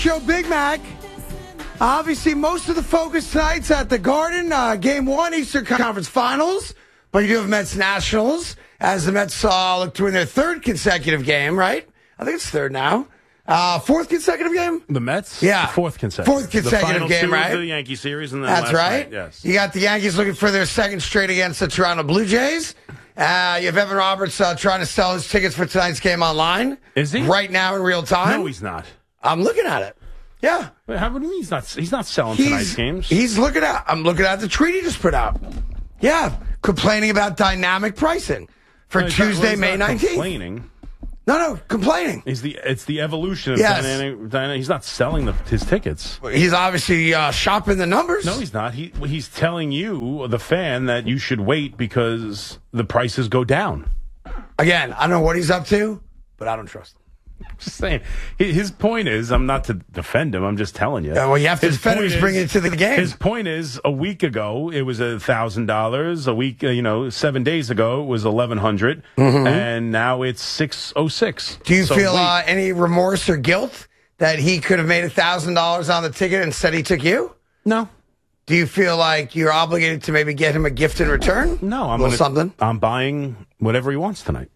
Show Big Mac. Obviously, most of the focus tonight's at the Garden. Game 1, Eastern Conference Finals. But you do have Mets Nationals, as the Mets look to win their third consecutive game, right? I think it's third now. Fourth consecutive game? The Mets? Yeah. Fourth consecutive. Fourth consecutive game, two right? Of the Yankee series. And then That's last right. Night, yes. You got the Yankees looking for their second straight against the Toronto Blue Jays. You have Evan Roberts trying to sell his tickets for tonight's game online. Is he? Right now in real time. No, he's not. I'm looking at it. Yeah. Wait, how would you mean he's not selling tonight's games? He's looking at. I'm looking at the tweet he just put out. Yeah, complaining about dynamic pricing for Tuesday, May 19th. Complaining. No, complaining. It's the evolution of Yes. dynamic. He's not selling his tickets. He's obviously shopping the numbers. No, he's not. He's telling you, the fan, that you should wait because the prices go down. Again, I don't know what he's up to, but I don't trust him. Just saying. His point is, I'm not to defend him. I'm just telling you. Yeah, well, you have to defend him. He's bringing it to the game. His point is, a week ago it was $1,000. A week, 7 days ago it was $1,100, and now it's $606. Do you feel any remorse or guilt that he could have made $1,000 on the ticket and instead he took you? No. Do you feel like you're obligated to maybe get him a gift in return? No, I'm buying whatever he wants tonight.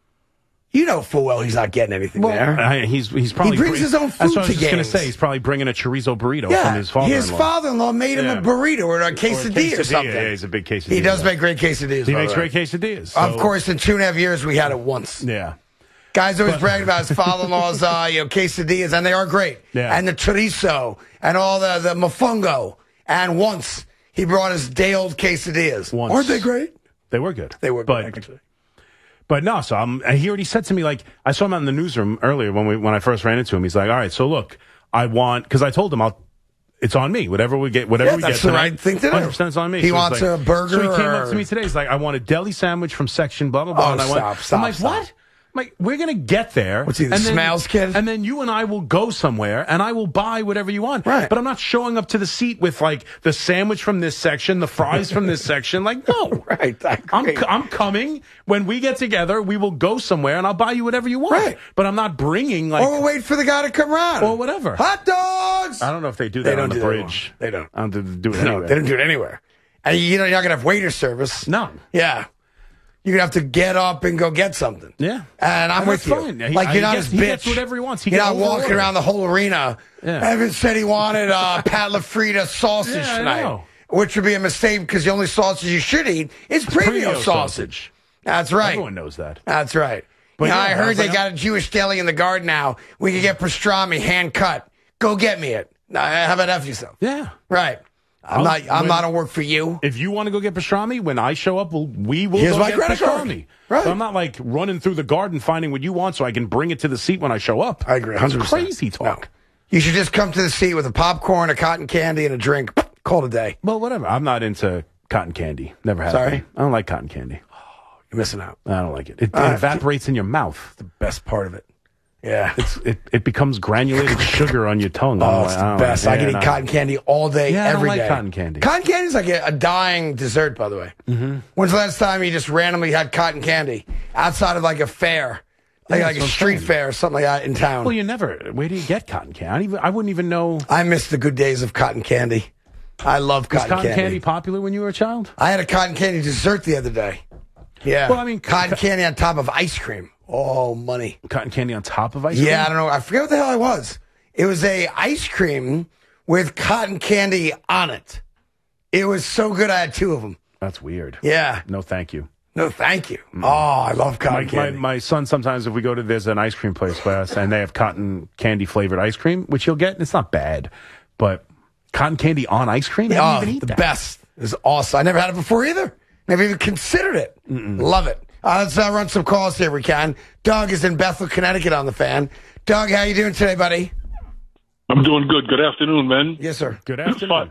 You know full well he's not getting anything there. He's probably he brings his own food that's what I was to just games. going to say. He's probably bringing a chorizo burrito from his father-in-law. His father-in-law made him a burrito or a quesadilla or something. Yeah, he's a big quesadilla. He does make great quesadillas. He makes great quesadillas. So. Of course, in 2.5 years, we had it once. Yeah. Guys always bragging about his father-in-law's quesadillas, and they are great. Yeah. And the chorizo, and all the mofongo. And once, he brought us day-old quesadillas. Once. Aren't they great? They were good. They were good, actually. But no, so he already said to me, like, I saw him out in the newsroom earlier when I first ran into him. He's like, all right, so look, because I told him it's on me. Whatever we get that's the right thing to do. 100% it's on me. He wants a burger. So he came up to me today. He's like, I want a deli sandwich from section blah, blah, blah. Oh, I'm like, what? I'm like, we're going to get there. What's he, the Smiles kid? And then you and I will go somewhere, and I will buy whatever you want. Right. But I'm not showing up to the seat with, like, the sandwich from this section, the fries from this section. Like, no. Right. I'm coming. When we get together, we will go somewhere, and I'll buy you whatever you want. Right. But I'm not bringing, like... Or we'll wait for the guy to come around. Or whatever. Hot dogs! I don't know if they do that on the bridge. They don't. I don't do it No, anywhere. they don't do it anywhere. And you're not going to have waiter service. No. Yeah. You're going to have to get up and go get something. Yeah. And I'm with you. Fine. You're not his bitch. He gets whatever he wants. You're not walking around the whole arena. Yeah. Evan said he wanted Pat LaFrida sausage tonight. I know. Which would be a mistake because the only sausage you should eat is premium sausage. That's right. Everyone knows that. That's right. But I yeah, heard they got a Jewish deli in the Garden now. We can get pastrami hand cut. Go get me it. How about F yourself? Yeah. Right. I'm not to work for you. If you want to go get pastrami, when I show up, we will Here's go my get credit card. pastrami. Right. But I'm not like running through the garden finding what you want so I can bring it to the seat when I show up. I agree. 100%. It's crazy talk. No. You should just come to the seat with a popcorn, a cotton candy, and a drink. Call it a day. Well, whatever. I'm not into cotton candy. Never had Sorry? it. I don't like cotton candy. You're missing out. I don't like it. It evaporates in your mouth. The best part of it. Yeah. It becomes granulated sugar on your tongue. Oh, it's the best. I can eat cotton candy all day, every day. I don't like cotton candy. Cotton candy is like a dying dessert, by the way. Mm-hmm. When's the last time you just randomly had cotton candy outside of like a fair? Like a street fair or something like that in town. Well, where do you get cotton candy? I wouldn't even know. I miss the good days of cotton candy. I love cotton candy. Was cotton candy popular when you were a child? I had a cotton candy dessert the other day. Yeah. Well, I mean, cotton candy on top of ice cream. Oh, money. Cotton candy on top of ice cream? Yeah, I don't know. I forget what the hell it was. It was a ice cream with cotton candy on it. It was so good I had two of them. That's weird. Yeah. No, thank you. No, thank you. Oh, I love cotton candy. My son, sometimes if we go to, there's an ice cream place by us, and they have cotton candy flavored ice cream, which you'll get, and it's not bad. But cotton candy on ice cream? I didn't even eat the that. best. It's awesome. I never had it before either. Never even considered it. Love it. Let's run some calls here if we can. Doug is in Bethel, Connecticut on the Fan. Doug, how you doing today, buddy? I'm doing good. Good afternoon, men. Yes, sir. Good afternoon.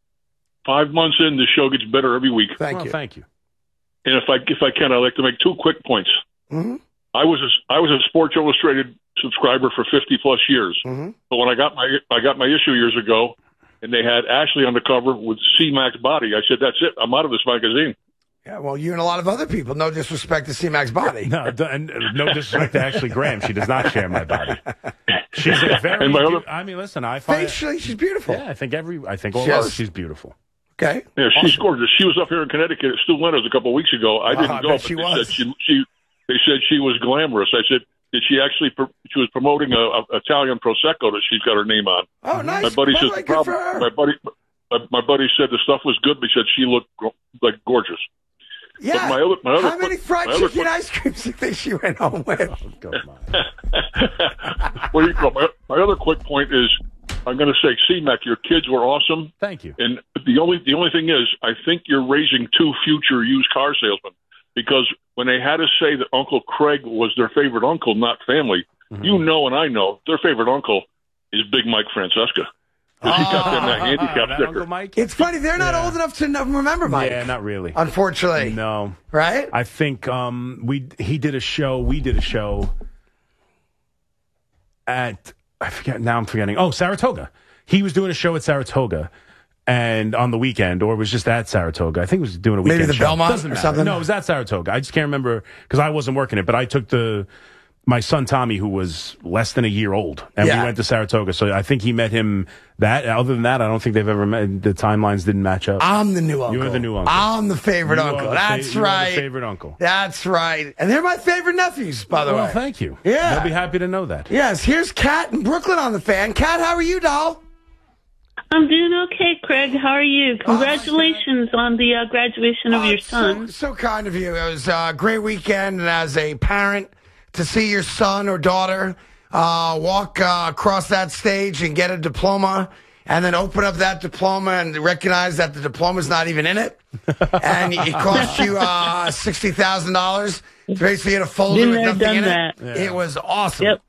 5 months in, the show gets better every week. Thank you. Thank you. And if I can, I'd like to make 2 quick points. Mm-hmm. I was a Sports Illustrated subscriber for 50 plus years. Mm-hmm. But when I got my issue years ago, and they had Ashley on the cover with C-Max body, I said, "That's it. I'm out of this magazine." Yeah, well, you and a lot of other people. No disrespect to C-Mac's body. No, and no disrespect to Ashley Graham. She does not share my body. She's a very. And my other- I mean, listen, I find. Facially, she's beautiful. Yeah, I think all Yes. over she's beautiful. Okay. Yeah, she's gorgeous. She was up here in Connecticut at Stu Leonard's a couple of weeks ago. I didn't I go, bet but she they was. said they said she was glamorous. I said, did she actually? She was promoting a Italian prosecco that she's got her name on. Oh, nice. My buddy By the says way, the good for problem. her. My buddy said the stuff was good, but he said she looked like gorgeous. Yeah. my other How many fried my other chicken ice creams do you think she went home with? Go on. Well, my other quick point is, I'm going to say, C-Mac, your kids were awesome. Thank you. And the only thing is, I think you're raising two future used car salesmen, because when they had to say that Uncle Craig was their favorite uncle, not family, you know and I know their favorite uncle is Big Mike Francesca. Because he got them that handicap that sticker. Uncle Mike? It's funny. They're not old enough to remember Mike. Yeah, not really. Unfortunately. No. Right? I think we did a show at I'm forgetting. Oh, Saratoga. He was doing a show at Saratoga and on the weekend, or it was just at Saratoga. I think he was doing a weekend Maybe the show. Belmont Doesn't or matter. something? No, it was at Saratoga. I just can't remember because I wasn't working it, but I took my son Tommy, who was less than a year old, and we went to Saratoga. So I think he met him that. Other than that, I don't think they've ever met. The timelines didn't match up. I'm the new uncle. You're the new uncle. I'm the favorite You are uncle. the That's you are right. the favorite uncle. That's right. And they're my favorite nephews, by the Well, way. thank you. Yeah. They'll be happy to know that. Yes, here's Kat in Brooklyn on the fan. Kat, how are you, doll? I'm doing okay, Craig. How are you? Congratulations on the graduation of your son. So kind of you. It was a great weekend, and as a parent, to see your son or daughter walk across that stage and get a diploma, and then open up that diploma and recognize that the diploma's not even in it, and it cost you $60,000 to basically get a folder Been with there, nothing done in that. it. It was awesome. Yep.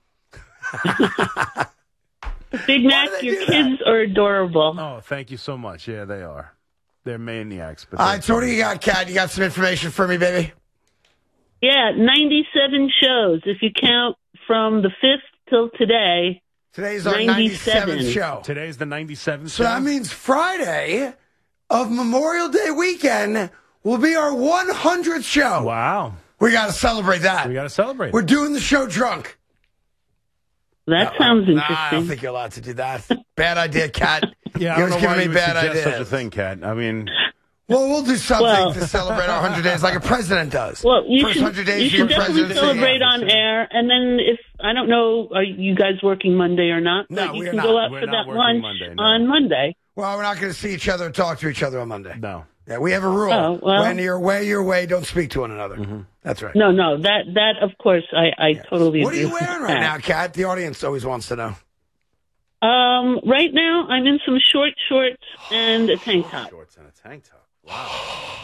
Big Mac, do they your do kids are adorable. Oh, thank you so much. Yeah, they are. They're maniacs. But All right, so what do you got, Kat? You got some information for me, baby? Yeah, 97 shows. If you count from the 5th till today, Today's our 97. 97th show. Today's the 97th. So that means Friday of Memorial Day weekend will be our 100th show. Wow. We got to celebrate that. We got to celebrate. We're doing the show drunk. that sounds Nah, I interesting. don't think you're allowed to do that. Bad idea, Kat. Yeah, I You're don't know giving why me you would bad suggest ideas. such a thing, Kat. I mean, Well, we'll do something Well- to celebrate our 100 days like a president does. Well, you First should, 100 days you of your should definitely presidency. celebrate on air. And then if, I don't know, are you guys working Monday or not? No, but you we're can not. go out We're for not that working lunch Monday, no. on Monday. Well, we're not going to see each other or talk to each other on Monday. no. Yeah, we have a rule. Oh, well. When you're away, don't speak to one another. That's right. No, that of course, I totally What are agree. you wearing with right that. now, Kat? The audience always wants to know. Right now, I'm in some short shorts and a tank top. Shorts and a tank top. Wow.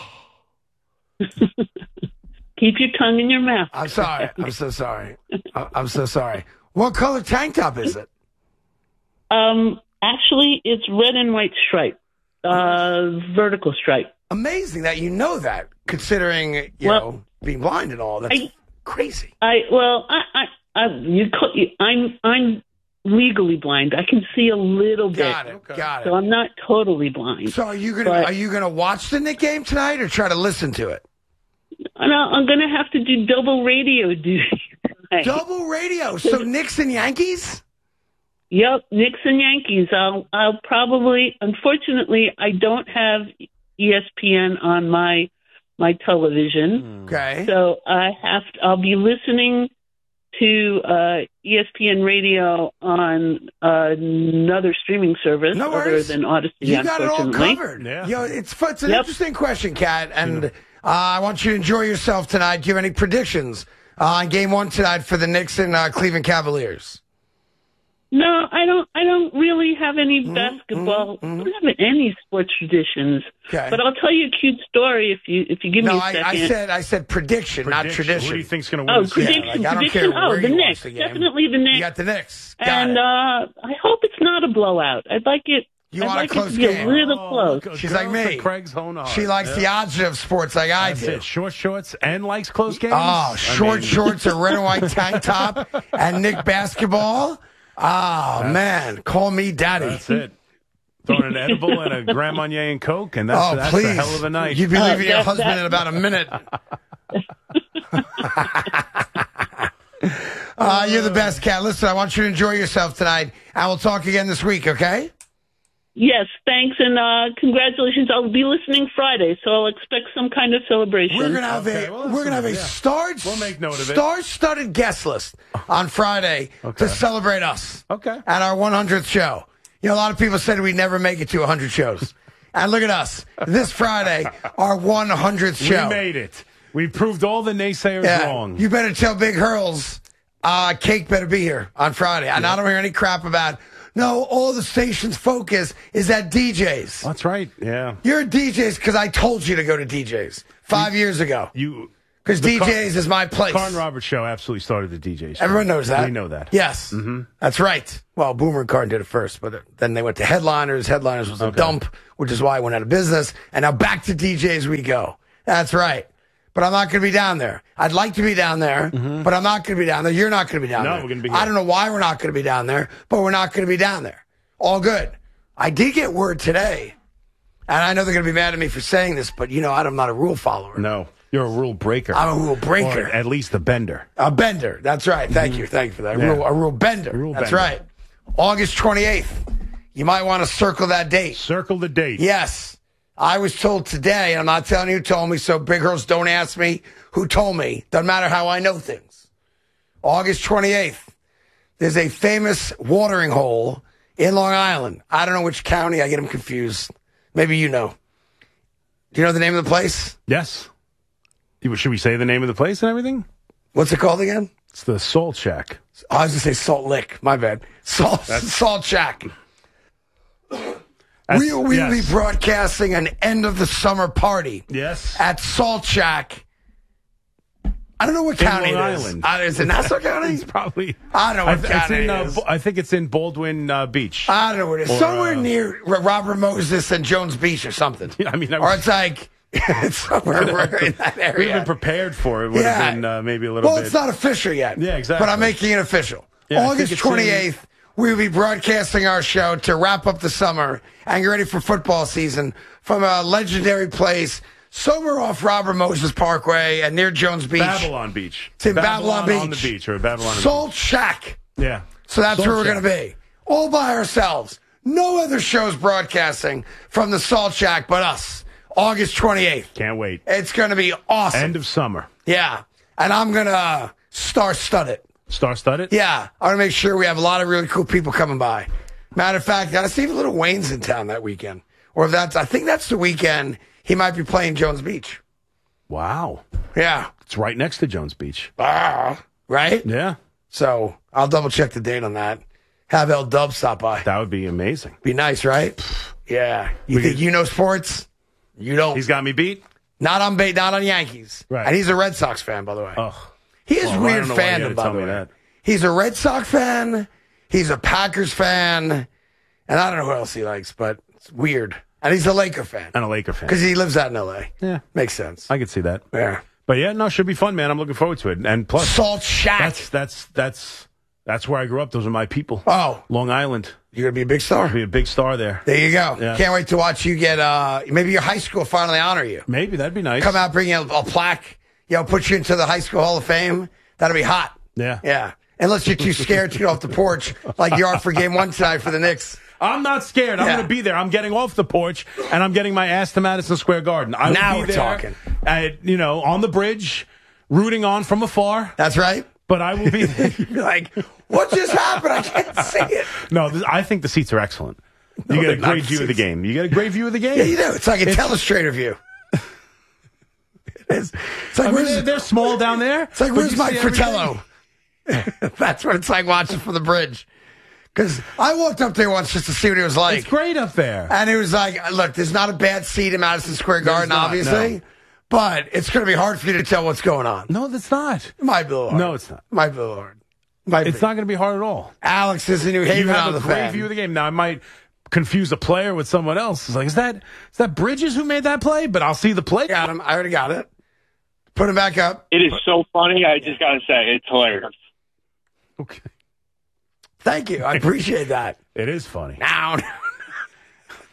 Keep your tongue in your mouth. I'm sorry. I'm so sorry. I'm so sorry. What color tank top is it? Actually, it's red and white stripe, vertical stripe. Amazing that you know that, considering you Well, know being blind and all. That's crazy. I'm legally blind. I can see a little bit, Got it. Got so it. I'm not totally blind. So are you But- gonna watch the Knick game tonight or try to listen to it? And I'm going to have to do double radio duty. tonight. Double radio. So Knicks and Yankees. Yep, Knicks and Yankees. I'll probably, unfortunately, I don't have ESPN on my television, Okay. so I'll be listening to ESPN Radio on another streaming service No other worries. than Odyssey. You got it all unfortunately. covered. Yeah. Yo, it's an Yep. interesting question, Kat, and I want you to enjoy yourself tonight. Do you have any predictions on Game 1 tonight for the Knicks and Cleveland Cavaliers? No, I don't really have any basketball. I don't have any sports traditions. Okay. But I'll tell you a cute story if you give No, me a second. I said prediction, not tradition. Who do you think's going to Oh, win? this game? prediction, like, I don't prediction. care Oh, where the you watch Knicks. the game. Definitely the Knicks. You got the Knicks. Got And it. I hope it's not a blowout. I'd like it. You I'd want a like close it to be game. a little Oh, close. She's like me. Craig's Honor. She likes the odds of sports like I That's do. it. Short shorts and likes close games. Oh, short I mean, shorts, a red and white tank top, and Knick basketball. Oh, man. Call me daddy. That's it. throwing an edible and a Grand Marnier and Coke, and that's a hell of a night. You'd be leaving your husband in about a minute. You're the best, Kat. Listen, I want you to enjoy yourself tonight, and we'll talk again this week, okay? Yes, thanks, and congratulations. I'll be listening Friday, so I'll expect some kind of celebration. We're gonna have a We'll make note of it. star-studded guest list on Friday to celebrate us. Okay. At our 100th show. You know, a lot of people said we'd never make it to 100 shows. And look at us. This Friday, our 100th show. We made it. We proved all the naysayers wrong. You better tell Big Hurls, Cake better be here on Friday. And I don't hear any crap about, no, all the station's focus is at DJs. That's right, yeah. You're at DJs because I told you to go to DJs 5 years ago. Because DJs is my place. Carl and Roberts show absolutely started the DJs. Everyone knows that. We know that. Yes. Mm-hmm. That's right. Well, Boomer and Carton did it first, but then they went to Headliners. Headliners was a dump, which is why I went out of business. And now back to DJs we go. That's right. But I'm not going to be down there. I'd like to be down there, but I'm not going to be down there. You're not going to be down there. No, we're going to be here. I don't know why we're not going to be down there, but we're not going to be down there. All good. I did get word today, and I know they're going to be mad at me for saying this, but, you know, I'm not a rule follower. No. You're a rule breaker. I'm a rule breaker. Or at least a bender. A bender. That's right. Thank you. Thank you for that. Yeah. A rule bender. That's right. August 28th. You might want to circle that date. Circle the date. Yes. I was told today, and I'm not telling you who told me, so Big Girls don't ask me who told me. Doesn't matter how I know things. August 28th. There's a famous watering hole in Long Island. I don't know which county. I get them confused. Maybe you know. Do you know the name of the place? Yes. Should we say the name of the place and everything? What's it called again? It's the Salt Shack. I was going to say Salt Lick. My bad. Salt Shack. We will be broadcasting an end of the summer party. Yes. At Salt Shack. I don't know what county Long it is. Island. Is it Nassau County? It's probably. I don't know what county it is. I think it's in Baldwin Beach. I don't know what it is. Or, somewhere near Robert Moses and Jones Beach or something. I mean, or it's like it's somewhere in that area. We've been prepared for it. Would have been maybe a little bit. Well, it's not official yet. Yeah, exactly. But I'm making it official. Yeah, August 28th. We'll be broadcasting our show to wrap up the summer and get ready for football season from a legendary place somewhere off Robert Moses Parkway and near Jones Beach. Babylon Beach. It's in Babylon Beach. On the beach or Babylon. Salt Shack. Yeah. So that's where we're going to be. All by ourselves. No other shows broadcasting from the Salt Shack but us. August 28th. Can't wait. It's going to be awesome. End of summer. Yeah. And I'm going to star-stud it. Star-studded? Yeah. I want to make sure we have a lot of really cool people coming by. Matter of fact, I see if Little Wayne's in town that weekend. Or if I think that's the weekend he might be playing Jones Beach. Wow. Yeah. It's right next to Jones Beach. Right? Yeah. So I'll double check the date on that. Have L Dub stop by. That would be amazing. Be nice, right? Yeah. You think you know sports? You don't. He's got me beat? Not on Yankees. Right. And he's a Red Sox fan, by the way. Oh. He is weird fandom, by the way. That. He's a Red Sox fan. He's a Packers fan. And I don't know who else he likes, but it's weird. And he's a Laker fan. And a Laker fan. Because he lives out in L.A. Yeah. Makes sense. I could see that. Yeah. But yeah, no, should be fun, man. I'm looking forward to it. And plus, Salt Shack. That's where I grew up. Those are my people. Oh. Long Island. You're going to be a big star. Be a big star there. There you go. Yeah. Can't wait to watch you get, maybe your high school finally honor you. Maybe. That'd be nice. Come out, bring you a plaque, put you into the High School Hall of Fame. That'll be hot. Yeah. Yeah. Unless you're too scared to get off the porch like you are for game one tonight for the Knicks. I'm not scared. I'm going to be there. I'm getting off the porch, and I'm getting my ass to Madison Square Garden. Now we're talking. On the bridge, rooting on from afar. That's right. But I will be there. You're like, what just happened? I can't see it. No, I think the seats are excellent. You get a great view of the game. You get a great view of the game. Yeah, you do. It's like a telestrator view. It's like, they're small down there. It's like, where's Mike Fratello? That's what it's like watching from the bridge. Because I walked up there once just to see what it was like. It's great up there. And it was like, look, there's not a bad seat in Madison Square Garden, obviously. No. But it's going to be hard for you to tell what's going on. No, that's not. It might be a little hard. No, it's not. It might be a little hard. It's not going to be hard at all. Alex is in New Haven on the fan. You have a great view of the game. Now, I might confuse a player with someone else. It's like, is that Bridges who made that play? But I'll see the play. Got him. I already got it. Put him back up. It is so funny. I just got to say, it's hilarious. Okay. Thank you. I appreciate that. It is funny. Now,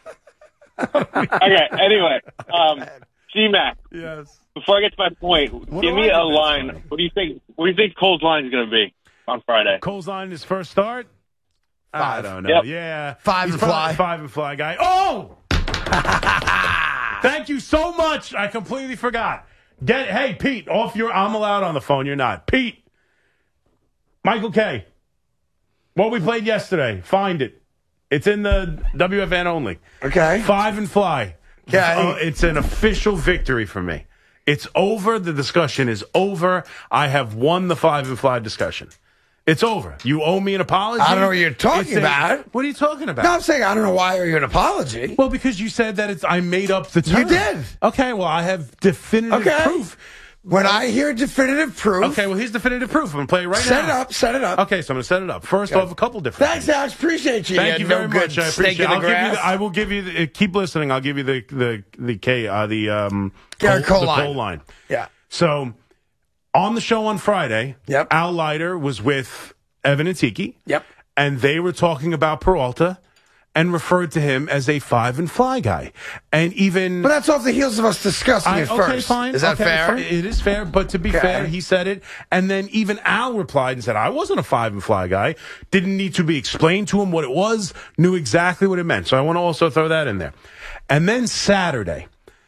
Okay, anyway, C-Mac, Yes. before I get to my point, give me a line. Funny. What do you think Cole's line is going to be on Friday? Cole's line his first start? I don't know. Yep. Yeah. Five He's and probably fly. a 5 and fly guy. Oh! Thank you so much. I completely forgot. Hey, Pete, I'm allowed on the phone. You're not. Pete. Michael K. What we played yesterday. Find it. It's in the WFN only. Okay. 5 and fly. Okay. It's an official victory for me. It's over. The discussion is over. I have won the 5 and fly discussion. It's over. You owe me an apology. I don't know what you're talking about. What are you talking about? No, I'm saying I don't know why I owe you an apology. Well, because you said that I made up the term. You did. Okay, well, I have definitive proof. When I hear definitive proof. Okay, well, here's definitive proof. I'm going to play it right now. Set it up. Okay, so I'm going to set it up. First off, a couple different Thanks, things. Alex. Appreciate you. Thank you very much. I appreciate it. I will give you keep listening. I'll give you the Cole line. Cole line. Yeah. So, on the show on Friday, Yep. Al Leiter was with Evan and Tiki. Yep. And they were talking about Peralta and referred to him as a 5 and fly guy. And even... But that's off the heels of us discussing it first. Okay, fine. Is that fair? Fine. It is fair, but to be fair, he said it. And then even Al replied and said, I wasn't a 5 and fly guy. Didn't need to be explained to him what it was. Knew exactly what it meant. So I want to also throw that in there. And then Sunday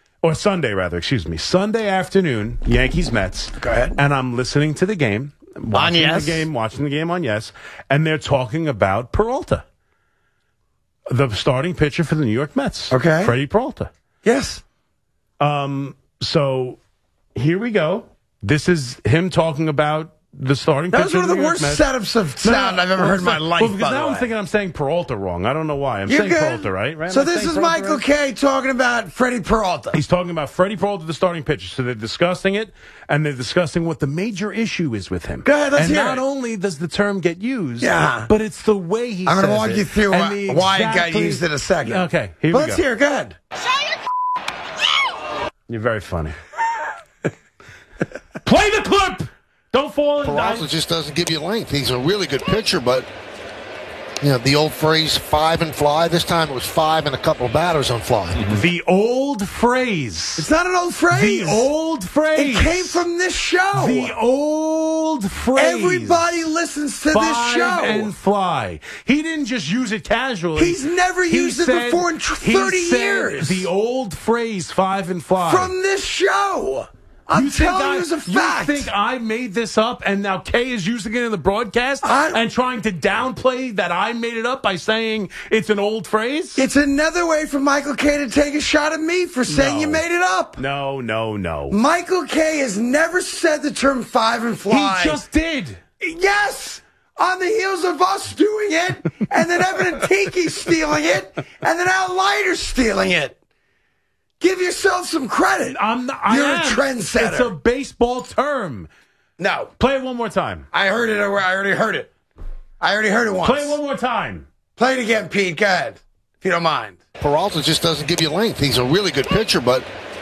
afternoon, Yankees-Mets. Go ahead. And I'm listening to the game. Watching the game on Yes. And they're talking about Peralta, the starting pitcher for the New York Mets. Okay. Freddie Peralta. Yes. So here we go. This is him talking about the starting That pitcher. was one of the worst setups of sound I've ever heard in my life. Well, because by the now way. I'm thinking I'm saying Peralta wrong. I don't know why. I'm You're saying good. Peralta, right? So Am I this saying is Peralta Michael right? K. talking about Freddie Peralta. He's talking about Freddie Peralta, the starting pitcher. So they're discussing it, and they're discussing what the major issue is with him. Go ahead, let's and hear not it. only does the term get used, Yeah. but it's the way he I'm says going to walk it. you through And why it got used in a second. Okay, here But we let's go. hear it. Go ahead. You're very funny. Play the clip! Don't fall in. Peralta just doesn't give you length. He's a really good pitcher, but the old phrase 5 and fly. This time it was 5 and a couple of batters on fly. The old phrase. It's not an old phrase. The old phrase. It came from this show. The old phrase. Everybody listens to this show. 5 and fly. He didn't just use it casually. He's never used it before in 30 years. The old phrase 5 and fly. From this show. I'm telling you as a fact. You think I made this up and now Kay is using it in the broadcast and trying to downplay that I made it up by saying it's an old phrase? It's another way for Michael K. to take a shot at me for saying you made it up. No. Michael K. has never said the term 5 and fly. He just did. Yes! On the heels of us doing it, and then Evan and Tiki stealing it, and then Al Leiter's stealing it. Give yourself some credit. You're a trendsetter. It's a baseball term. No. Play it one more time. I heard it. I already heard it. I already heard it once. Play it one more time. Play it again, Pete. Go ahead, if you don't mind. Peralta just doesn't give you length. He's a really good pitcher, but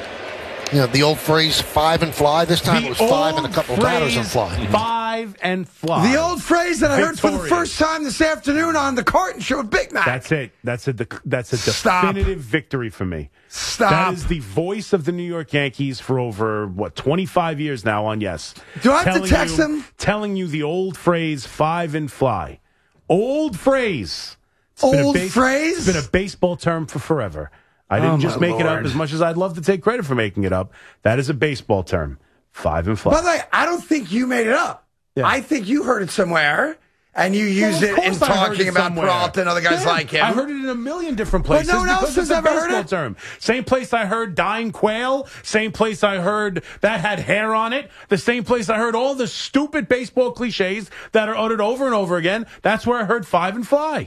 the old phrase 5 and fly. This time it was 5 and a couple of batters on fly. 5 and fly. The old phrase that I heard for the Victorious. first time this afternoon on the Carton Show with Big Mac. That's it. That's a Stop. definitive victory for me. Stop. That is the voice of the New York Yankees for over, 25 years now on Yes. Do I have to text him? Telling you the old phrase 5 and fly. Old phrase. Phrase? It's been a baseball term for forever. I didn't just make it up as much as I'd love to take credit for making it up. That is a baseball term. 5 and fly. By the way, I don't think you made it up. Yeah. I think you heard it somewhere, and you used it in talking about Peralta and other guys like him. I heard it in a million different places. no one else because it's has a ever heard baseball it? term. Same place I heard dying quail. Same place I heard that had hair on it. The same place I heard all the stupid baseball cliches that are uttered over and over again. That's where I heard 5 and fly.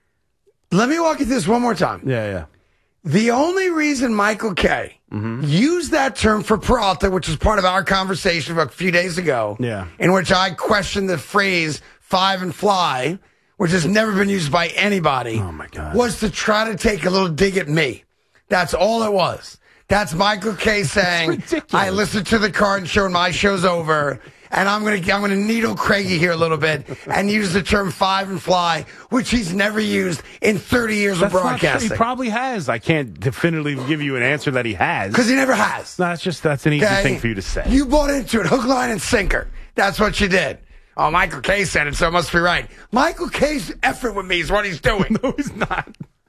Let me walk you through this one more time. Yeah. The only reason Michael K. used that term for Peralta, which was part of our conversation a few days ago, in which I questioned the phrase 5 and fly, which has never been used by anybody, Oh, my God. was to try to take a little dig at me. That's all it was. That's Michael K. saying, ridiculous. I listened to the Carton Show and my show's over, and I'm gonna needle Craigie here a little bit and use the term 5 and fly, which he's never used in 30 years of broadcasting. He probably has. I can't definitively give you an answer that he has. Because he never has. No, that's an easy thing for you to say. You bought into it, hook, line, and sinker. That's what you did. Oh, Michael Kay said it, so it must be right. Michael Kay's effort with me is what he's doing. No, he's not.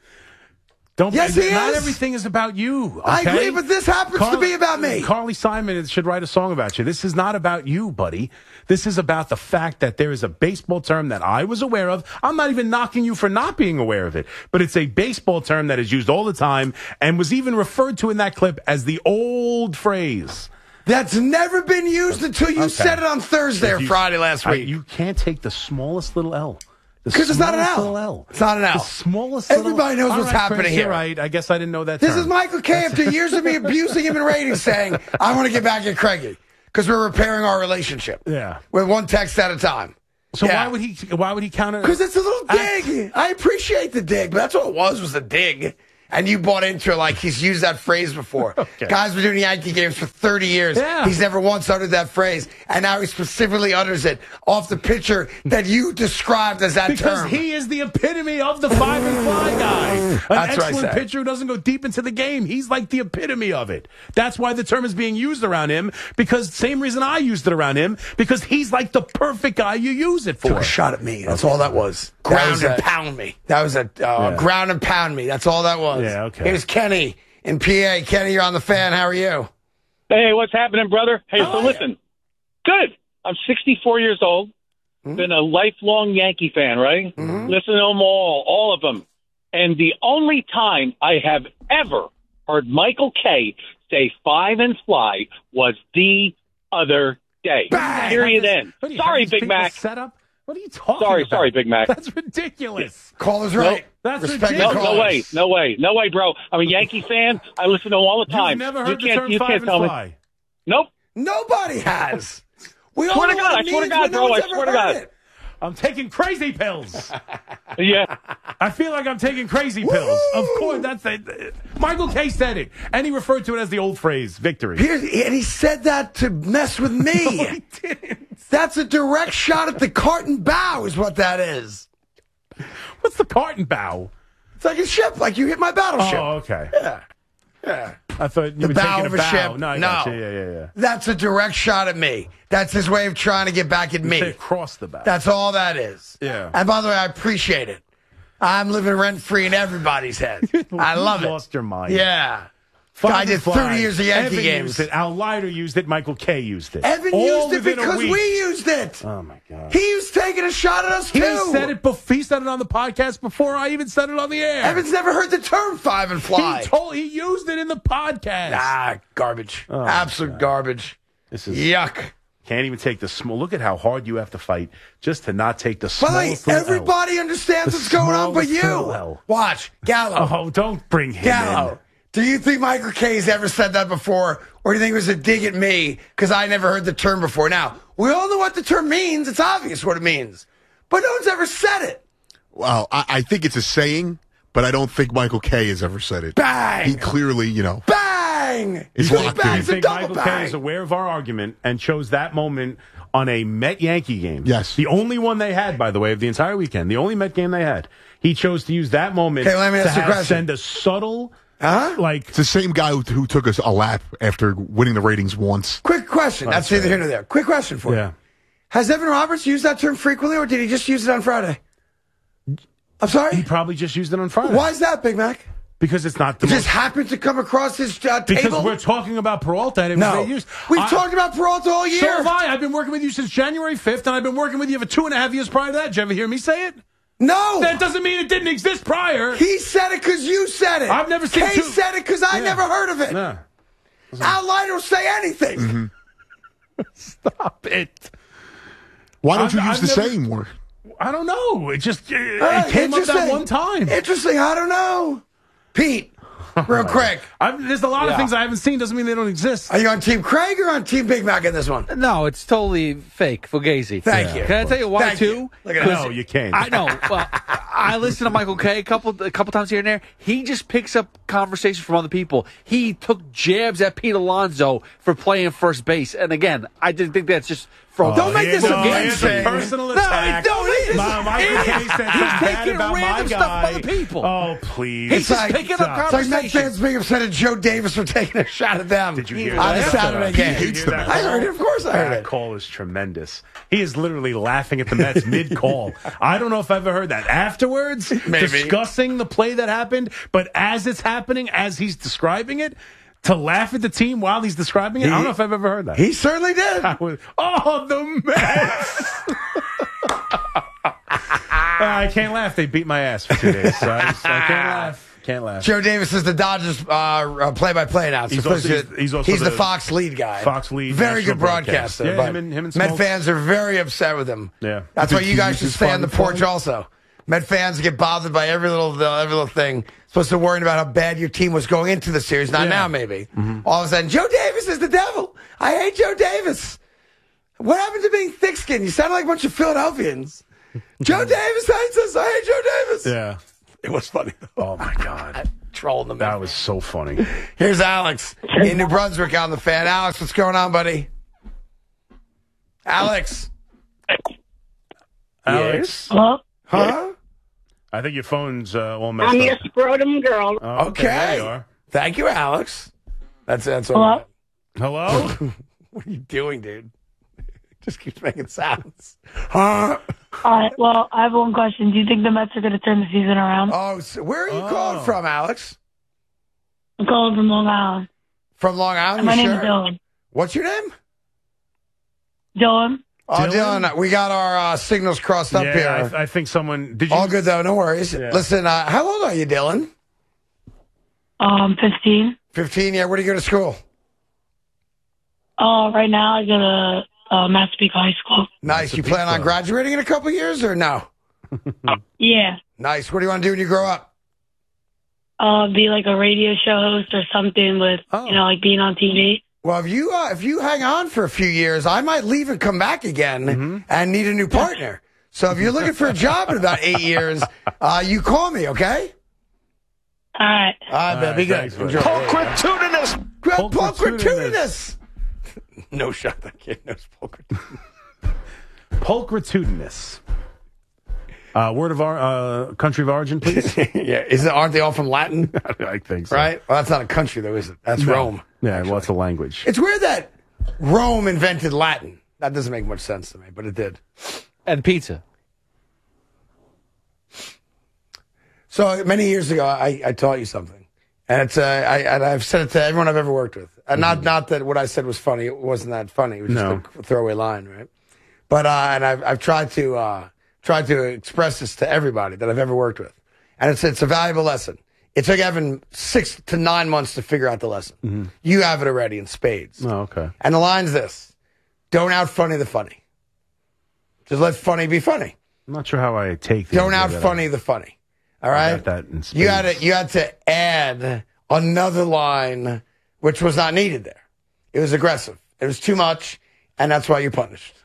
Yes, he Not is. everything is about you. Okay? I agree, but this happens to be about me. Carly Simon should write a song about you. This is not about you, buddy. This is about the fact that there is a baseball term that I was aware of. I'm not even knocking you for not being aware of it, but it's a baseball term that is used all the time and was even referred to in that clip as the old phrase. That's never been used until you said it on Thursday or Friday last week. You can't take the smallest little L. Because it's not an smallest L. little L. It's not an L. The smallest Everybody knows All what's right, happening Chris, here. You're right. I guess I didn't know that This term. is Michael Kay after years of me abusing him in ratings saying, I want to get back at Craigie because we're repairing our relationship. Yeah. With one text at a time. So Yeah. why would he counter? Because it's a little dig. I appreciate the dig, but that's what it was a dig. And you bought into it like he's used that phrase before. Okay. Guys been doing Yankee games for 30 years. Yeah. He's never once uttered that phrase. And now he specifically utters it off the pitcher that you described as that Because term. he is the epitome of the 5 and fly guy. An That's what I excellent said. pitcher who doesn't go deep into the game. He's like the epitome of it. That's why the term is being used around him. Because same reason I used it around him. Because he's like the perfect guy you use it for. Took a shot at me. That's all that was. Ground and pound me. That was a ground and pound me. That's all that was. Yeah, okay. Here's Kenny in PA. Kenny, you're on the fan. How are you? Hey, what's happening, brother? Hey, so listen. Good. I'm 64 years old. Been a lifelong Yankee fan, right? Listen to them all of them. And the only time I have ever heard Michael Kay say 5 and fly was the other day. Bang! Period end. What do you Sorry, have these Big people Mac. set up? What are you talking about? Sorry, Big Mac. That's ridiculous. Caller's right. That's Respect ridiculous. the No callers. way, bro. I'm a Yankee fan. I listen to them all the time. You've never heard the you term can't 5 and tell me. fly. Nope. Nobody has. We all Swear to know God, what I it swear to means, God, but no bro, one's I ever swear to heard God. it. I'm taking crazy pills. Yeah. I feel like I'm taking crazy pills. Of course, that's it. Michael Kay said it, and he referred to it as the old phrase, victory. And he said that to mess with me. No, he didn't. That's a direct shot at the cart and bow is what that is. What's the carton bow? It's like a ship, like you hit my battleship. Oh, okay. Yeah. I thought you were bow taking of a a bow. ship. No, I No. got you. Yeah. That's a direct shot at me. That's his way of trying to get back at Say me. across the bow. That's all that is. Yeah. And by the way, I appreciate it. I'm living rent free in everybody's head. I love You it. lost your mind. Yeah. Five Guy and did fly. 30 years of Yankee Evan games. used it. Al Leiter used it. Michael Kay used it. Evan All used it within a because week. we used it. Oh my God. He was taking a shot at us He too. said it. He said it on the podcast before I even said it on the air. Evan's never heard the term 5 and fly. He used it in the podcast. Nah, garbage. Oh, Absolute garbage. This is Yuck. Can't even take the small. Look at how hard you have to fight just to not take the By the way, smallest little L. everybody understands The what's going on but smallest little you. L. Watch. Gallo. Oh, don't bring him Gallo. in. Do you think Michael Kay's ever said that before? Or do you think it was a dig at me because I never heard the term before? Now, we all know what the term means. It's obvious what it means. But no one's ever said it. Well, I think it's a saying, but I don't think Michael Kay has ever said it. Bang! He clearly, Bang! It's He locked bangs in. I a think double Michael Kay bang. is aware of our argument and chose that moment on a Met Yankee game. Yes. The only one they had, by the way, of the entire weekend. The only Met game they had. He chose to use that moment Okay, let me ask to you a question. send a subtle, It's the same guy who took us a lap after winning the ratings once. Quick question. That's neither here nor there. Quick question for Yeah. you. Has Evan Roberts used that term frequently, or did he just use it on Friday? I'm sorry? He probably just used it on Friday. Why is that, Big Mac? Because it's not the It just most. happened to come across his Because table? we're talking about Peralta and it was No. they used. We've talked about Peralta all year. So have I. I've been working with you since January 5th, and I've been working with you for 2.5 years prior to that. Did you ever hear me say it? No. That doesn't mean it didn't exist prior. He said it because you said it. I've never seen Kay two- said it because I Yeah. never heard of it. Nah. Al Leiter will say anything. Stop it. Why don't you I've use the never- saying more? I don't know. It just it All right, came up that interesting. one time. Interesting. I don't know. Pete, real quick. There's a lot of things I haven't seen. Doesn't mean they don't exist. Are you on Team Craig or on Team Big Mac in this one? No, it's totally fake. Fugazi. Thank you. Can I tell you why Thank too? you. Look at that. No, you can't. I know. Well, I listen to Michael Kay a couple times here and there. He just picks up conversation from other people. He took jabs at Pete Alonso for playing first base, and again, I didn't think that's just Don't make this a game It's thing. a personal attack. No, it is. Michael Kay said He's bad taking about my random stuff guy. from other people. Oh, please. He's just picking up It's like Met conversation. fans being upset at Joe Davis for taking a shot at them Did you hear on the that? Saturday He game. hates the that Mets. I heard it. Of course I heard That it. call is tremendous. He is literally laughing at the Mets mid-call. I don't know if I've ever heard that. Afterwards, Maybe. discussing the play that happened, but as it's happening, as he's describing it, to laugh at the team while he's describing it, I don't know if I've ever heard that. He certainly did. The Mets! I can't laugh. They beat my ass for 2 days, so I can't laugh. Can't laugh. Joe Davis is the Dodgers play-by-play announcer. He's also the the Fox lead guy. Fox lead Very national good broadcaster. broadcast. Yeah, but him and Met Smoltz. fans are very upset with him. Yeah. That's why you guys should uses stay on the Fox porch Fly? also. Met fans get bothered by every little thing. Supposed to worry about how bad your team was going into the series. Not now, maybe. All of a sudden, Joe Davis is the devil. I hate Joe Davis. What happened to being thick-skinned? You sound like a bunch of Philadelphians. Joe Davis hates us. I hate Joe Davis. Yeah. It was funny. Oh, my God. Trolling them. That was so funny. Here's Alex in New Brunswick on the fan. Alex, what's going on, buddy? Alex. Alex. Hello? Huh? I think your phone's all messed I'm up. your scrotum girl. Oh, Okay. There you are. Thank you, Alex. That's all. Hello? Hello? What are you doing, dude? Just keeps making sounds. Huh? All right, well, I have one question. Do you think the Mets are going to turn the season around? Oh, so where are you calling from, Alex? I'm calling from Long Island. From Long Island? My you name sure? is Dylan. What's your name? Dylan? Oh, Dylan, we got our signals crossed up here. Yeah, I think someone... Did you? All good, though. No worries. Yeah. Listen, how old are you, Dylan? 15. 15, yeah. Where do you go to school? Right now I go to Massapequa High School. Nice. You plan on graduating in a couple years or no? Yeah. Nice. What do you want to do when you grow up? Be like a radio show host or something with, like being on TV. Well, if you hang on for a few years, I might leave and come back again and need a new partner. So if you're looking for a job in about 8 years, you call me, okay? All right. All right, be good. thanks, buddy. Enjoy. Pulchritudinous. Pulchritudinous. No shot that kid knows pulchritudinous. Pulchritudinous. Word of our country of origin, please. Yeah, aren't they all from Latin? I think so. Right? Well, that's not a country, though, is it? That's No. Rome. Yeah, well, it's a language. It's weird that Rome invented Latin. That doesn't make much sense to me, but it did. And pizza. So many years ago, I taught you something, and it's I've said it to everyone I've ever worked with. And not that what I said was funny. It wasn't that funny. It was just a throwaway line, right? But and I've tried to express this to everybody that I've ever worked with, and it's a valuable lesson. It took Evan 6 to 9 months to figure out the lesson. You have it already in spades. Oh, okay. And the line's this: don't out funny the funny. Just let funny be funny. I'm not sure how I take the Don't idea out that funny the funny. All right. got that in spades. You had to add another line, which was not needed there. It was aggressive. It was too much, and that's why you're punished.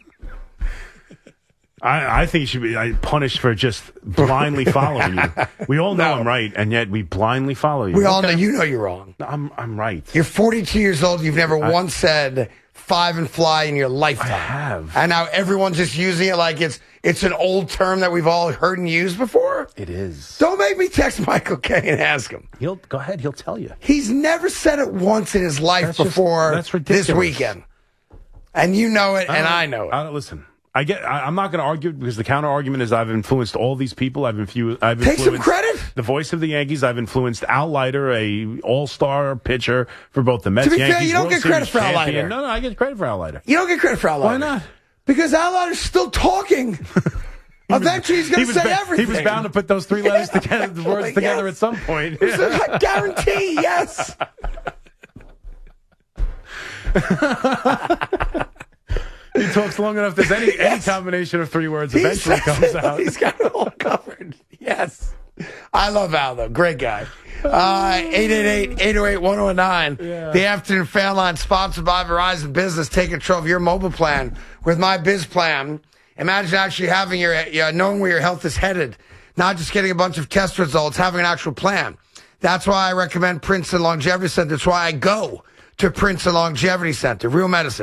I think you should be punished for just blindly following you. We all know I'm right, and yet we blindly follow you. We all know you know you're wrong. I'm right. You're 42 years old. You've never once said 5 and fly in your lifetime. I have. And now everyone's just using it like it's an old term that we've all heard and used before. It is. Don't make me text Michael Kay and ask him. Go ahead. He'll tell you. He's never said it once in his life before that's ridiculous. this weekend. And you know it, and I know it. Listen, I'm not going to argue because the counter argument is I've influenced all these people. I've influenced Take some credit. The voice of the Yankees. I've influenced Al Leiter, a all-star pitcher for both the Mets, To be Yankees. fair, you don't World get credit Series for Al champion. Leiter. No, I get credit for Al Leiter. You don't get credit for Al Leiter. Why not? Because Al Leiter's still talking. Eventually, he's going to say everything. He was bound to put those three letters together, the words Like, together yes. at some point. I guarantee, yes. He talks long enough. There's any combination of three words eventually comes out. He's got it all covered. Yes. I love Al, though. Great guy. 888-808-1019. The Afternoon Fan Line, sponsored by Verizon Business. Take control of your mobile plan with My Biz Plan. Imagine actually having knowing where your health is headed, not just getting a bunch of test results, having an actual plan. That's why I recommend Princeton Longevity Center. That's why I go to Princeton Longevity Center. Real medicine.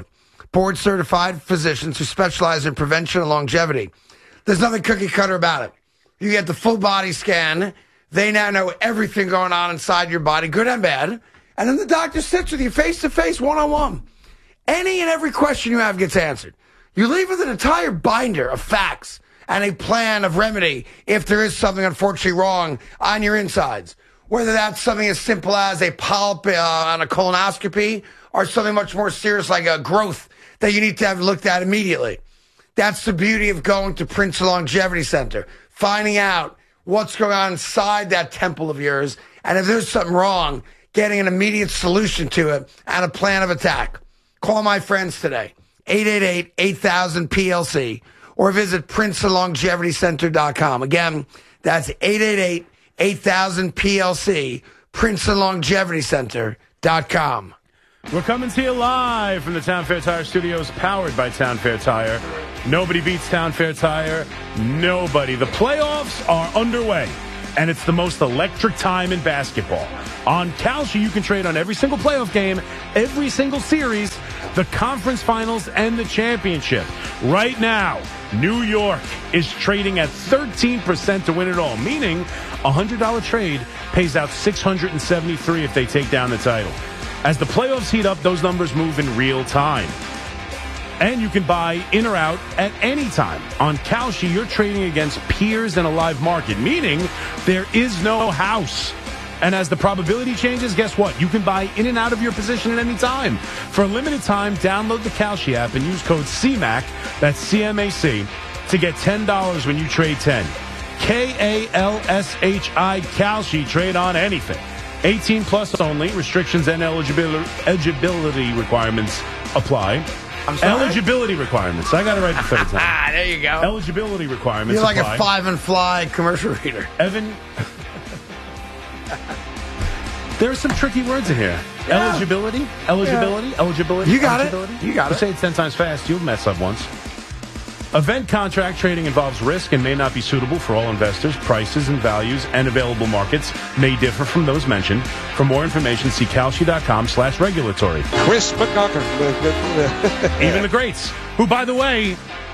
board-certified physicians who specialize in prevention and longevity. There's nothing cookie-cutter about it. You get the full body scan. They now know everything going on inside your body, good and bad. And then the doctor sits with you face-to-face, one-on-one. Any and every question you have gets answered. You leave with an entire binder of facts and a plan of remedy if there is something unfortunately wrong on your insides. Whether that's something as simple as a polyp on a colonoscopy or something much more serious like a growth that you need to have looked at immediately. That's the beauty of going to Princeton Longevity Center, finding out what's going on inside that temple of yours, and if there's something wrong, getting an immediate solution to it and a plan of attack. Call my friends today, 888-8000-PLC, or visit PrincetonLongevityCenter.com. Again, that's 888-8000-PLC, PrincetonLongevityCenter.com. We're coming to you live from the Town Fair Tire Studios, powered by Town Fair Tire. Nobody beats Town Fair Tire. Nobody. The playoffs are underway, and it's the most electric time in basketball. On Kalshi, you can trade on every single playoff game, every single series, the conference finals, and the championship. Right now, New York is trading at 13% to win it all, meaning a $100 trade pays out $673 if they take down the title. As the playoffs heat up, those numbers move in real time. And you can buy in or out at any time. On Kalshi, you're trading against peers in a live market, meaning there is no house. And as the probability changes, guess what? You can buy in and out of your position at any time. For a limited time, download the Kalshi app and use code CMAC, that's CMAC, to get $10 when you trade 10. Kalshi, Kalshi, trade on anything. 18 plus only. Restrictions and eligibility requirements apply. I'm sorry? Eligibility requirements. I got it right the third time. There you go. Eligibility requirements You're like apply. a Five and Fly commercial reader. Evan, there are some tricky words in here. Yeah. Eligibility. You got it. You got it. Say it 10 times fast. You'll mess up once. Event contract trading involves risk and may not be suitable for all investors. Prices and values and available markets may differ from those mentioned. For more information, see Kalshi.com/regulatory. Chris McGucker. Even the greats, who, by the way,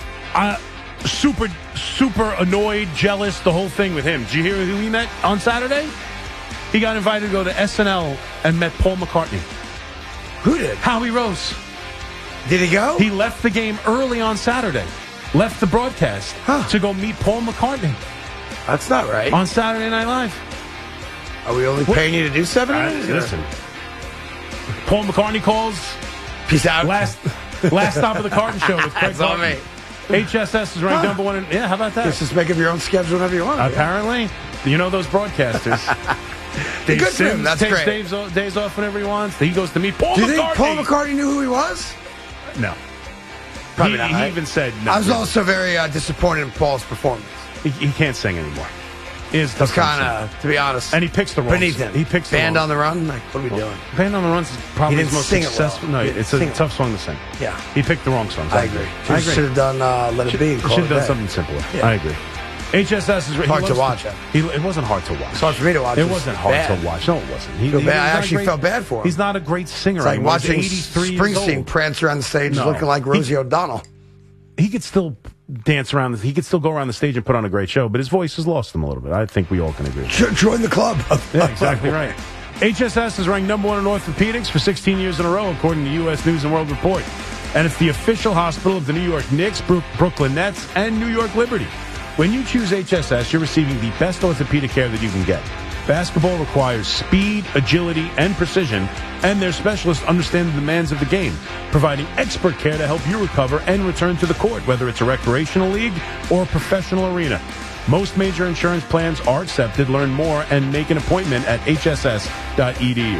super annoyed, jealous, the whole thing with him. Did you hear who he met on Saturday? He got invited to go to SNL and met Paul McCartney. Who did? Howie Rose. Did he go? He left the game early on Saturday. Left the broadcast to go meet Paul McCartney. That's not right. On Saturday Night Live. Are we only paying you to do 7 innings? Listen. Paul McCartney calls. Peace out. Last stop of the Carton Show with Craig That's on Carton. me. HSS is ranked number one. Yeah, how about that? Just make up your own schedule whenever you want. Apparently. You know those broadcasters. Dave Good for him. That's takes great. days off whenever he wants. He goes to meet Paul McCartney. Do you think Paul McCartney knew who he was? No. Probably not. He even said no. I was also very disappointed in Paul's performance. He can't sing anymore. It's kind of, to be honest. And he picks the wrong beneath him. He picks Band the on the Run? Like, what are we doing? Band on the Run is probably his most successful. Well. No, it's a tough song to sing. Yeah. He picked the wrong songs. I agree. Should have done Let It Be. And should have done something simpler. Yeah. I agree. HSS is hard to watch. It wasn't hard to watch. It's hard for me to watch. It wasn't hard to watch. No, it wasn't. I actually felt bad for him. He's not a great singer. It's like watching 83 Springsteen prance around the stage looking like Rosie O'Donnell. He could still dance around. He could still go around the stage and put on a great show, but his voice has lost him a little bit. I think we all can agree. Join the club. Yeah, exactly right. HSS is ranked number one in orthopedics for 16 years in a row, according to U.S. News and World Report. And it's the official hospital of the New York Knicks, Brooklyn Nets, and New York Liberty. When you choose HSS, you're receiving the best orthopedic care that you can get. Basketball requires speed, agility, and precision, and their specialists understand the demands of the game, providing expert care to help you recover and return to the court, whether it's a recreational league or a professional arena. Most major insurance plans are accepted. Learn more and make an appointment at hss.edu.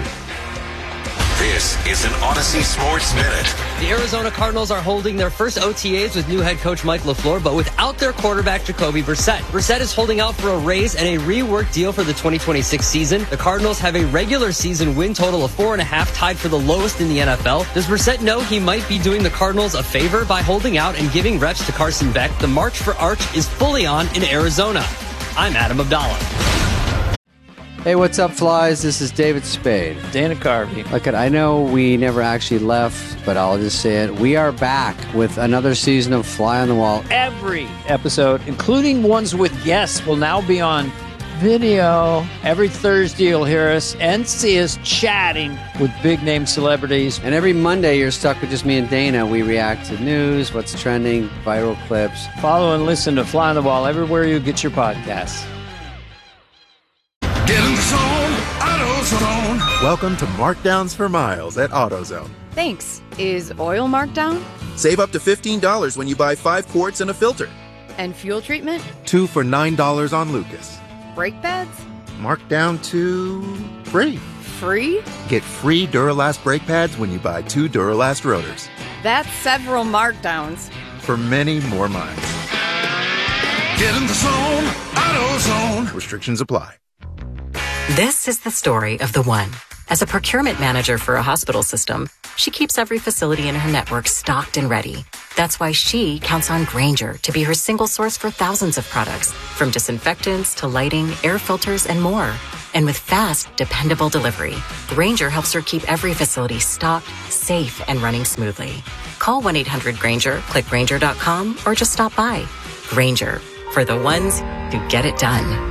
This is an Odyssey Sports Minute. The Arizona Cardinals are holding their first OTAs with new head coach Mike LaFleur, but without their quarterback Jacoby Brissett. Brissett is holding out for a raise and a reworked deal for the 2026 season. The Cardinals have a regular season win total of 4.5, tied for the lowest in the NFL. Does Brissett know he might be doing the Cardinals a favor by holding out and giving reps to Carson Beck? The March for Arch is fully on in Arizona. I'm Adam Abdallah. Hey, what's up, flies? This is David Spade. Dana Carvey. Look, I know we never actually left, but I'll just say it. We are back with another season of Fly on the Wall. Every episode, including ones with guests, will now be on video. Every Thursday, you'll hear us and see us chatting with big-name celebrities. And every Monday, you're stuck with just me and Dana. We react to news, what's trending, viral clips. Follow and listen to Fly on the Wall everywhere you get your podcasts. Get in the zone, AutoZone. Welcome to Markdowns for Miles at AutoZone. Thanks. Is oil marked down? Save up to $15 when you buy 5 quarts and a filter. And fuel treatment? 2 for $9 on Lucas. Brake pads? Marked down to free. Free? Get free Duralast brake pads when you buy 2 Duralast rotors. That's several markdowns. For many more miles. Get in the zone, AutoZone. Restrictions apply. This is the story of the one. As a procurement manager for a hospital system, she keeps every facility in her network stocked and ready. That's why she counts on Grainger to be her single source for thousands of products, from disinfectants to lighting, air filters, and more. And with fast, dependable delivery, Grainger helps her keep every facility stocked, safe, and running smoothly. Call 1-800-GRAINGER, click Grainger.com, or just stop by. Grainger, for the ones who get it done.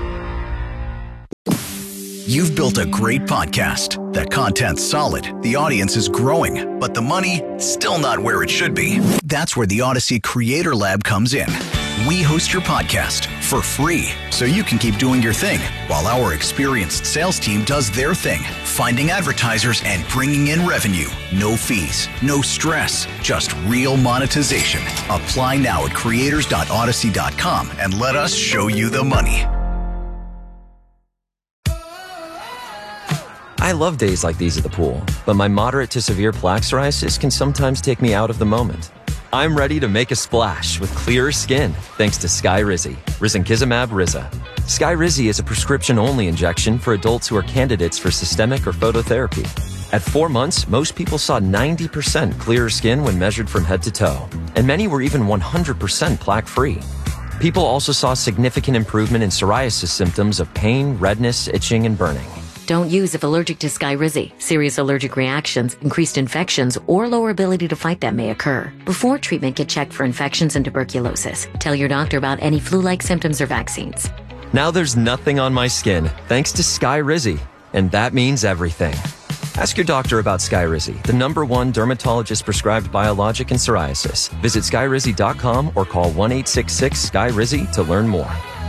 You've built a great podcast. That content's solid, the audience is growing, but the money, still not where it should be. That's where the Odyssey Creator Lab comes in. We host your podcast for free, so you can keep doing your thing, while our experienced sales team does their thing, finding advertisers and bringing in revenue. No fees, no stress, just real monetization. Apply now at creators.odyssey.com and let us show you the money. I love days like these at the pool, but my moderate to severe plaque psoriasis can sometimes take me out of the moment. I'm ready to make a splash with clearer skin thanks to Skyrizi, Risankizumab Riza. Skyrizi is a prescription-only injection for adults who are candidates for systemic or phototherapy. At 4 months, most people saw 90% clearer skin when measured from head to toe, and many were even 100% plaque-free. People also saw significant improvement in psoriasis symptoms of pain, redness, itching, and burning. Don't use if allergic to Skyrizi. Serious allergic reactions, increased infections, or lower ability to fight them may occur. Before treatment, get checked for infections and tuberculosis. Tell your doctor about any flu-like symptoms or vaccines. Now there's nothing on my skin thanks to Skyrizi, and that means everything. Ask your doctor about Skyrizi, the #1 dermatologist-prescribed biologic in psoriasis. Visit Skyrizi.com or call 1-866-SKYRIZI to learn more.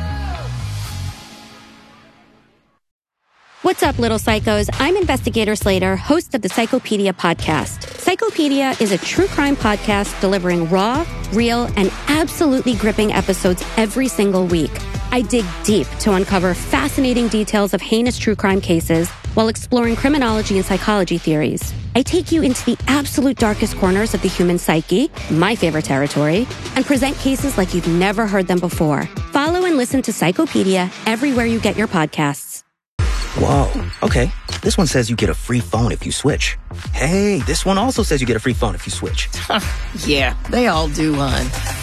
What's up, little psychos? I'm Investigator Slater, host of the Psychopedia podcast. Psychopedia is a true crime podcast delivering raw, real, and absolutely gripping episodes every single week. I dig deep to uncover fascinating details of heinous true crime cases while exploring criminology and psychology theories. I take you into the absolute darkest corners of the human psyche, my favorite territory, and present cases like you've never heard them before. Follow and listen to Psychopedia everywhere you get your podcasts. Whoa, okay. This one says you get a free phone if you switch. Hey, this one also says you get a free phone if you switch. Yeah, they all do, hon.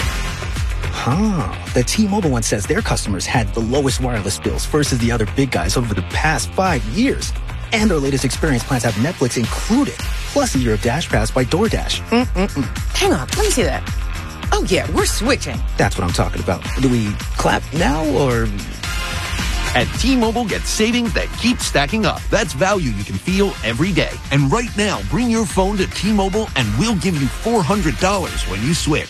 The T-Mobile one says their customers had the lowest wireless bills versus the other big guys over the past 5 years. And their latest experience plans have Netflix included, plus a year of Dash Pass by DoorDash. Hang on, let me see that. Oh yeah, we're switching. That's what I'm talking about. Do we clap now or... At T-Mobile, get savings that keep stacking up. That's value you can feel every day. And right now, bring your phone to T-Mobile and we'll give you $400 when you switch.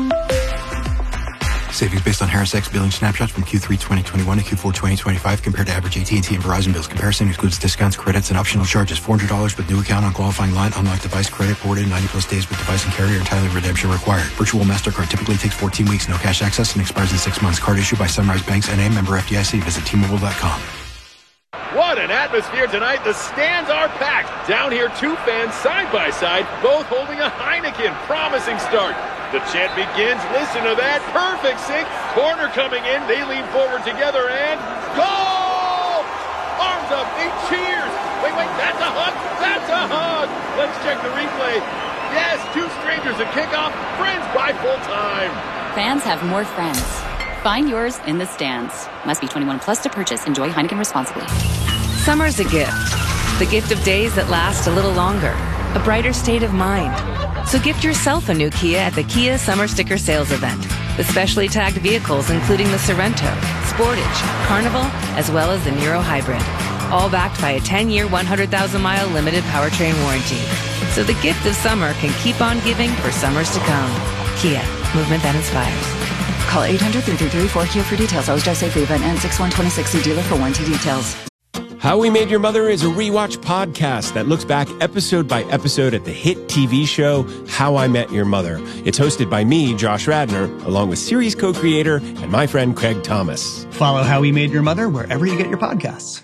Savings based on Harris X billing snapshots from Q3 2021 to Q4 2025 compared to average AT&T and Verizon bills. Comparison excludes discounts, credits, and optional charges. $400 with new account on qualifying line. Unlocked device credit ported 90-plus days with device and carrier. Entirely redemption required. Virtual MasterCard typically takes 14 weeks. No cash access and expires in 6 months. Card issued by Sunrise Banks N.A. member FDIC. Visit T-Mobile.com. What an atmosphere tonight. The stands are packed. Down here, two fans side by side, both holding a Heineken. Promising start. The chant begins. Listen to that. Perfect sync. Corner coming in. They lean forward together and goal! Arms up. They cheers. Wait. That's a hug. That's a hug. Let's check the replay. Yes, two strangers at kickoff. Friends by full time. Fans have more friends. Find yours in the stands. Must be 21 plus to purchase. Enjoy Heineken responsibly. Summer's a gift. The gift of days that last a little longer. A brighter state of mind. So gift yourself a new Kia at the Kia Summer Sticker Sales Event. With specially tagged vehicles including the Sorento, Sportage, Carnival, as well as the Niro Hybrid. All backed by a 10-year, 100,000-mile limited powertrain warranty. So the gift of summer can keep on giving for summers to come. Kia, movement that inspires. Call 800-3334-KIA for details. Always drive safely. Event ends 6/1/26. See dealer for warranty details. How We Made Your Mother is a rewatch podcast that looks back episode by episode at the hit TV show How I Met Your Mother. It's hosted by me, Josh Radnor, along with series co-creator and my friend Craig Thomas. Follow How We Made Your Mother wherever you get your podcasts.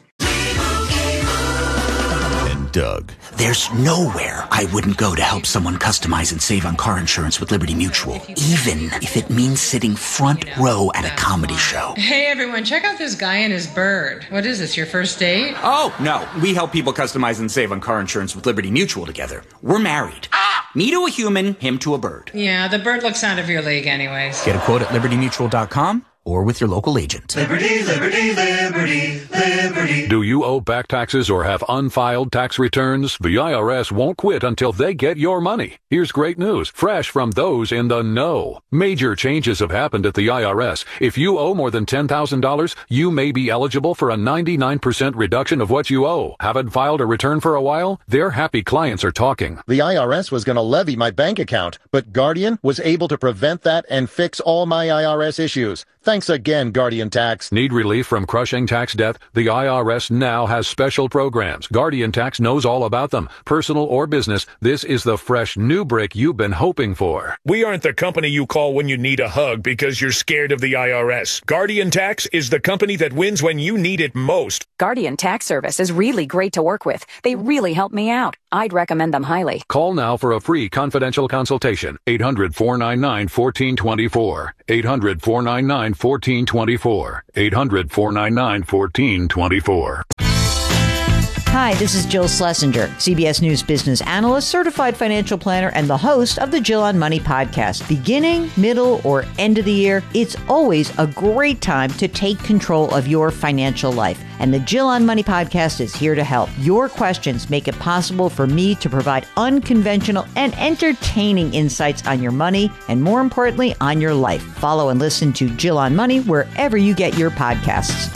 Doug. There's nowhere I wouldn't go to help someone customize and save on car insurance with Liberty Mutual, even if it means sitting front row at a comedy show. Hey everyone, check out this guy and his bird. What is this, your first date? Oh, no. We help people customize and save on car insurance with Liberty Mutual together. We're married. Me to a human, him to a bird. Yeah, the bird looks out of your league anyways. Get a quote at libertymutual.com or with your local agent. Liberty, liberty, liberty, liberty. Do you owe back taxes or have unfiled tax returns? The IRS won't quit until they get your money. Here's great news, fresh from those in the know. Major changes have happened at the IRS. If you owe more than $10,000, you may be eligible for a 99% reduction of what you owe. Haven't filed a return for a while? Their happy clients are talking. The IRS was going to levy my bank account, but Guardian was able to prevent that and fix all my IRS issues. Thanks again, Guardian Tax. Need relief from crushing tax debt? The IRS now has special programs. Guardian Tax knows all about them. Personal or business, this is the fresh new break you've been hoping for. We aren't the company you call when you need a hug because you're scared of the IRS. Guardian Tax is the company that wins when you need it most. Guardian Tax Service is really great to work with. They really help me out. I'd recommend them highly. Call now for a free confidential consultation. 800-499-1424. 800-499-1424. 800-499-1424. Hi, this is Jill Schlesinger, CBS News business analyst, certified financial planner, and the host of the Jill on Money podcast. Beginning, middle, or end of the year, it's always a great time to take control of your financial life. And the Jill on Money podcast is here to help. Your questions make it possible for me to provide unconventional and entertaining insights on your money and, more importantly, on your life. Follow and listen to Jill on Money wherever you get your podcasts.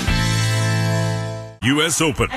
U.S. Open.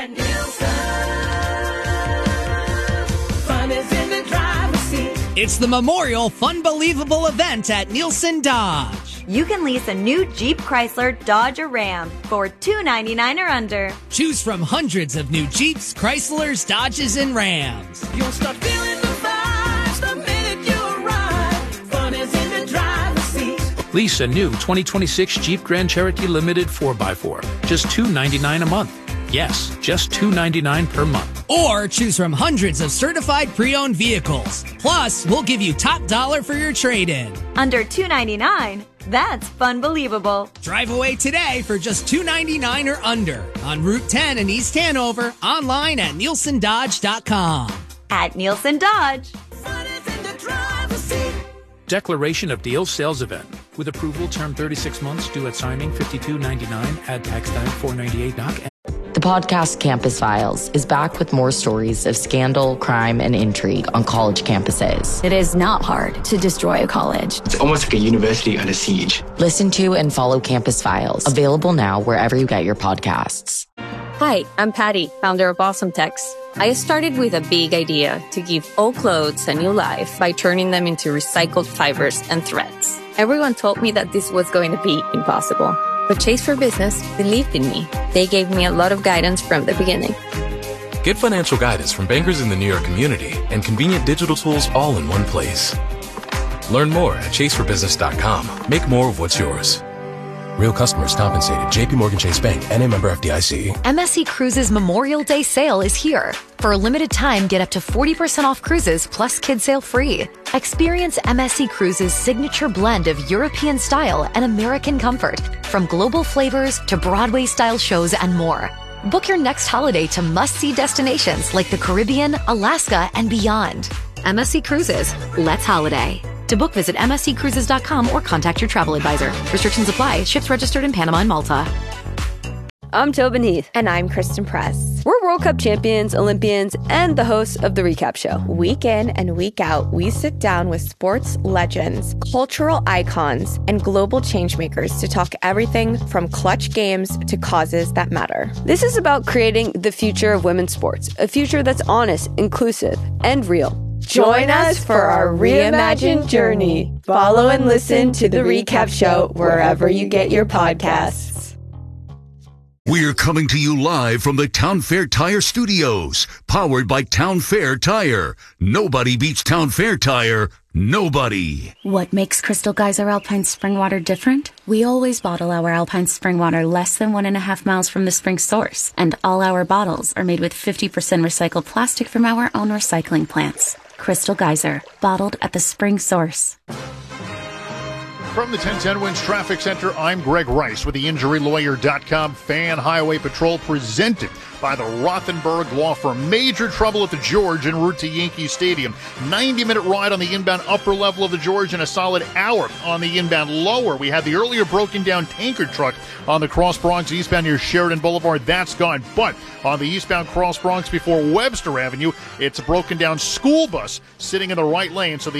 It's the Memorial Funbelievable event at Nielsen Dodge. You can lease a new Jeep, Chrysler, Dodge, or Ram for $299 or under. Choose from hundreds of new Jeeps, Chryslers, Dodges, and Rams. You'll start feeling the vibes the minute you arrive. Fun is in the driver's seat. Lease a new 2026 Jeep Grand Cherokee Limited 4x4. Just $299 a month. Yes, just $299 per month. Or choose from hundreds of certified pre-owned vehicles. Plus, we'll give you top dollar for your trade-in. Under $299, that's Funbelievable. Drive away today for just $299 or under on Route 10 in East Hanover, online at NielsenDodge.com. At Nielsen Dodge. Declaration of Deal Sales Event. With approval, term 36 months, due at signing, $52.99, add tax time, $498 doc. The podcast Campus Files is back with more stories of scandal, crime, and intrigue on college campuses. It is not hard to destroy a college. It's almost like a university under siege. Listen to and follow Campus Files, available now wherever you get your podcasts. Hi, I'm Patty, founder of Awesome Text. I started with a big idea to give old clothes a new life by turning them into recycled fibers and threads. Everyone told me that this was going to be impossible. But Chase for Business believed in me. They gave me a lot of guidance from the beginning. Get financial guidance from bankers in the New York community and convenient digital tools all in one place. Learn more at chaseforbusiness.com. Make more of what's yours. Real customers compensated. JP Morgan Chase Bank, N.A. member FDIC. MSC Cruises Memorial Day sale is here. For a limited time, get up to 40% off cruises plus kids sail free. Experience MSC Cruises' signature blend of European style and American comfort, from global flavors to Broadway-style shows and more. Book your next holiday to must-see destinations like the Caribbean, Alaska, and beyond. MSC Cruises. Let's holiday. To book, visit msccruises.com or contact your travel advisor. Restrictions apply. Ships registered in Panama and Malta. I'm Tobin Heath. And I'm Kristen Press. We're World Cup champions, Olympians, and the hosts of The Recap Show. Week in and week out, we sit down with sports legends, cultural icons, and global changemakers to talk everything from clutch games to causes that matter. This is about creating the future of women's sports, a future that's honest, inclusive, and real. Join us for our reimagined journey. Follow and listen to The Recap Show wherever you get your podcasts. We're coming to you live from the Town Fair Tire Studios, powered by Town Fair Tire. Nobody beats Town Fair Tire. Nobody. What makes Crystal Geyser Alpine Spring Water different? We always bottle our Alpine Spring Water less than 1.5 miles from the spring source, and all our bottles are made with 50% recycled plastic from our own recycling plants. Crystal Geyser, bottled at the spring source. From the 1010 Winds Traffic Center, I'm Greg Rice with the InjuryLawyer.com Fan Highway Patrol, presented by the Rothenberg Law Firm. Major trouble at the George en route to Yankee Stadium. 90-minute ride on the inbound upper level of the George and a solid hour on the inbound lower. We had the earlier broken down tanker truck on the Cross Bronx eastbound near Sheridan Boulevard. That's gone. But on the eastbound Cross Bronx before Webster Avenue, it's a broken down school bus sitting in the right lane. So the